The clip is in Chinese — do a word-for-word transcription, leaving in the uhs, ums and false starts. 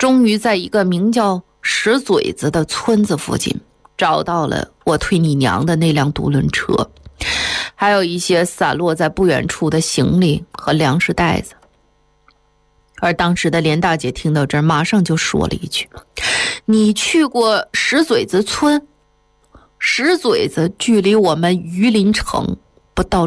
终于在一个名叫石嘴子的村子附近找到了我推你娘的那辆独轮车，还有一些散落在不远处的行李和粮食袋子。而当时的连大姐听到这儿，马上就说了一句：你去过石嘴子村？石嘴子距离我们榆林城不到